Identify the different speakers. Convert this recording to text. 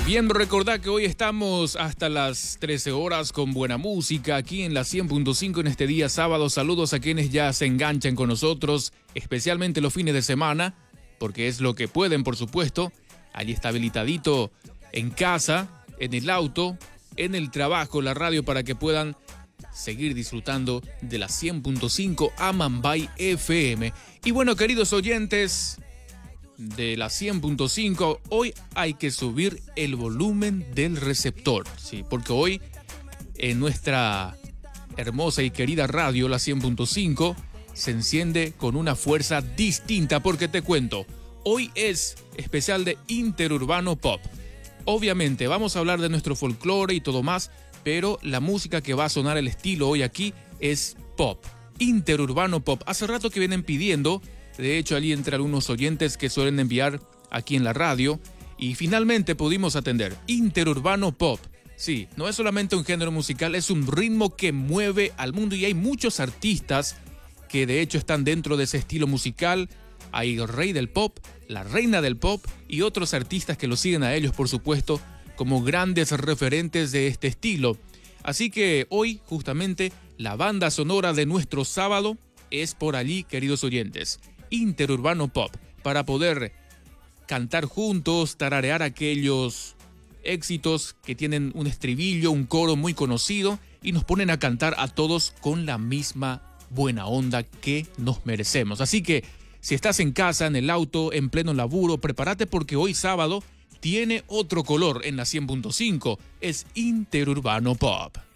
Speaker 1: Bien, recordad que hoy estamos hasta las 13 horas con buena música aquí en la 100.5 en este día sábado. Saludos a quienes ya se enganchan con nosotros, especialmente los fines de semana, porque es lo que pueden, por supuesto. Allí está habilitadito en casa, en el auto, en el trabajo, la radio, para que puedan seguir disfrutando de la 100.5 Amambay FM. Y bueno, queridos oyentes de la 100.5, hoy hay que subir el volumen del receptor, sí, porque hoy en nuestra hermosa y querida radio, la 100.5, se enciende con una fuerza distinta, porque te cuento, hoy es especial de Interurbano Pop. Obviamente vamos a hablar de nuestro folclore y todo más, pero la música que va a sonar, el estilo hoy aquí, es pop, Interurbano Pop. Hace rato que vienen pidiendo. De hecho, allí entre algunos oyentes que suelen enviar aquí en la radio y finalmente pudimos atender. Interurbano Pop. Sí, no es solamente un género musical, es un ritmo que mueve al mundo y hay muchos artistas que de hecho están dentro de ese estilo musical. Hay el rey del pop, la reina del pop y otros artistas que lo siguen a ellos, por supuesto, como grandes referentes de este estilo. Así que hoy, justamente, la banda sonora de nuestro sábado es por allí, queridos oyentes. Interurbano Pop, para poder cantar juntos, tararear aquellos éxitos que tienen un estribillo, un coro muy conocido y nos ponen a cantar a todos con la misma buena onda que nos merecemos. Así que si estás en casa, en el auto, en pleno laburo, prepárate porque hoy sábado tiene otro color en la 100.5, es Interurbano Pop.